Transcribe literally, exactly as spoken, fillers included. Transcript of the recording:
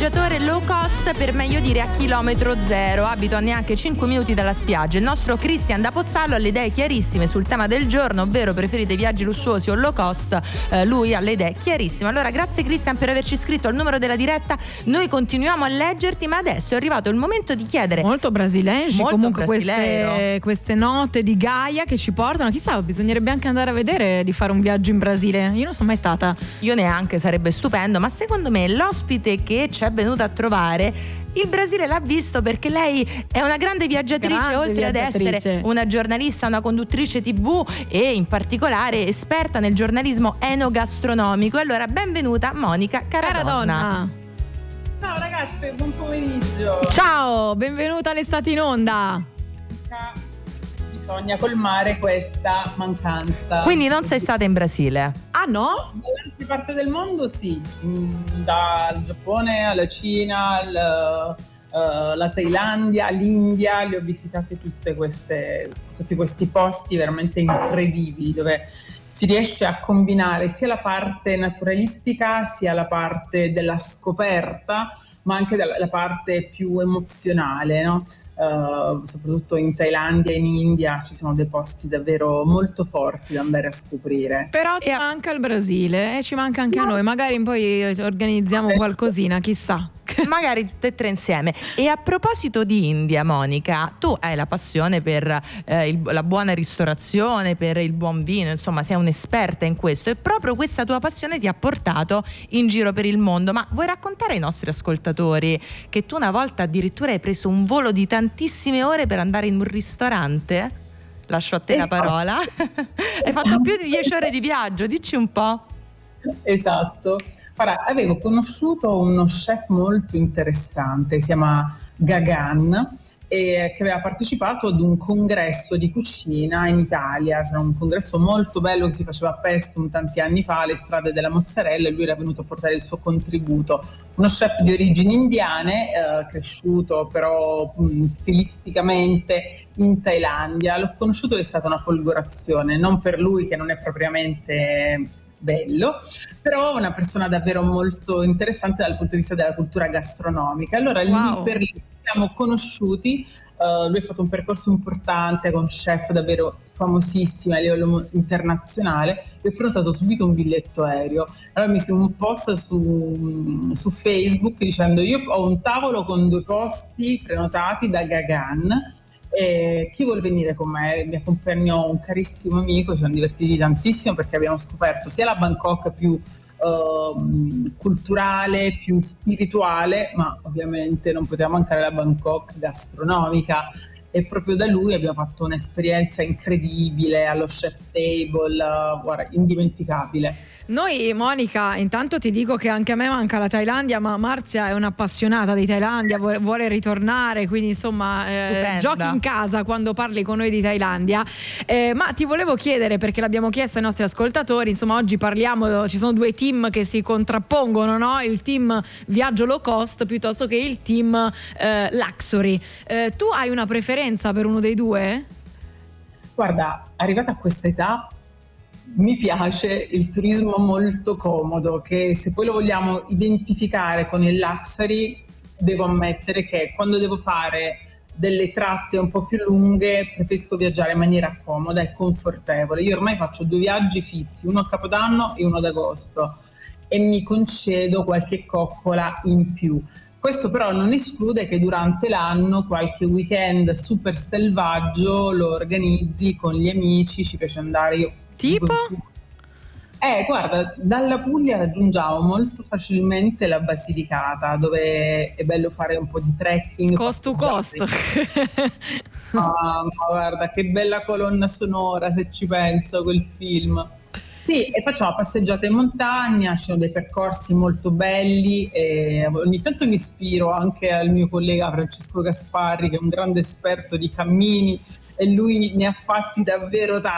viaggiatore low cost, per meglio dire a chilometro zero. Abito a neanche cinque minuti dalla spiaggia. Il nostro Cristian da Pozzallo ha le idee chiarissime sul tema del giorno, ovvero preferite viaggi lussuosi o low cost. Eh, lui ha le idee chiarissime. Allora grazie Cristian per averci scritto al numero della diretta. Noi continuiamo a leggerti, ma adesso è arrivato il momento di chiedere. Molto brasilengi Molto comunque brasilero. queste, queste note di Gaia che ci portano. Chissà, bisognerebbe anche andare a vedere di fare un viaggio in Brasile. Io non sono mai stata. Io neanche, sarebbe stupendo, ma secondo me l'ospite che ci è venuta a trovare il Brasile l'ha visto perché lei è una grande viaggiatrice, Grande oltre viaggiatrice. ad essere una giornalista, una conduttrice tivù e in particolare esperta nel giornalismo enogastronomico. Allora benvenuta Monica Caradonna. Caradonna. Ciao ragazzi, buon pomeriggio. Ciao, benvenuta all'Estate in Onda. Bisogna colmare questa mancanza. Quindi non sei stata in Brasile? Ah no? Dall'altra parte del mondo sì, Mm, dal Giappone alla Cina, al, uh, la Thailandia, l'India, le ho visitate tutte queste, tutti questi posti veramente incredibili dove si riesce a combinare sia la parte naturalistica sia la parte della scoperta, ma anche la parte più emozionale, no? Uh, soprattutto in Thailandia e in India ci sono dei posti davvero molto forti da andare a scoprire. Però ti E a- manca il Brasile e ci manca anche a noi. Magari poi organizziamo qualcosina, chissà. Magari tutte e tre insieme. E a proposito di India, Monica, tu hai la passione per eh, il- la buona ristorazione, per il buon vino, insomma sei un'esperta in questo e proprio questa tua passione ti ha portato in giro per il mondo. Ma vuoi raccontare ai nostri ascoltatori che tu una volta addirittura hai preso un volo di tantissime ore per andare in un ristorante? Lascio a te Esatto. la parola. Hai fatto più di dieci ore di viaggio, dici un po'. Esatto. Guarda, avevo conosciuto uno chef molto interessante, si chiama Gagan, e che aveva partecipato ad un congresso di cucina in Italia. C'era un congresso molto bello che si faceva a Paestum tanti anni fa, alle strade della mozzarella, e lui era venuto a portare il suo contributo. Uno chef di origini indiane, eh, cresciuto però mh, stilisticamente in Thailandia. L'ho conosciuto ed è stata una folgorazione, non per lui che non è propriamente bello, però una persona davvero molto interessante dal punto di vista della cultura gastronomica. Allora Wow. lì per lì siamo conosciuti, uh, lui ha fatto un percorso importante con chef davvero famosissimi a livello internazionale, e ho prenotato subito un biglietto aereo. Allora mi sono un post su, su Facebook dicendo: io ho un tavolo con due posti prenotati da Gagan, e chi vuole venire con me? Mi accompagnò un carissimo amico, ci siamo divertiti tantissimo perché abbiamo scoperto sia la Bangkok più uh, culturale, più spirituale, ma ovviamente non poteva mancare la Bangkok gastronomica, e proprio da lui abbiamo fatto un'esperienza incredibile allo chef table, uh, guarda, indimenticabile. Noi, Monica, intanto ti dico che anche a me manca la Thailandia, ma Marzia è un'appassionata di Thailandia, vuole, vuole ritornare, quindi insomma eh, Stupenda. giochi in casa quando parli con noi di Thailandia. Eh, ma ti volevo chiedere, perché l'abbiamo chiesto ai nostri ascoltatori, insomma oggi parliamo, ci sono due team che si contrappongono, no? Il team viaggio low cost piuttosto che il team eh, luxury. Eh, tu hai una preferenza per uno dei due? Guarda, arrivata a questa età mi piace il turismo molto comodo, che se poi lo vogliamo identificare con il luxury, devo ammettere che quando devo fare delle tratte un po' più lunghe preferisco viaggiare in maniera comoda e confortevole. Io ormai faccio due viaggi fissi, uno a Capodanno e uno ad agosto, e mi concedo qualche coccola in più. Questo però non esclude che durante l'anno qualche weekend super selvaggio lo organizzi con gli amici, ci piace andare. Io Tipo? Eh, guarda, dalla Puglia raggiungiamo molto facilmente la Basilicata, dove è bello fare un po' di trekking. Cost to cost. Ah, ma guarda, che bella colonna sonora, se ci penso, quel film. Sì, e facciamo passeggiate in montagna, ci sono dei percorsi molto belli, e ogni tanto mi ispiro anche al mio collega Francesco Gasparri, che è un grande esperto di cammini, e lui ne ha fatti davvero tanti.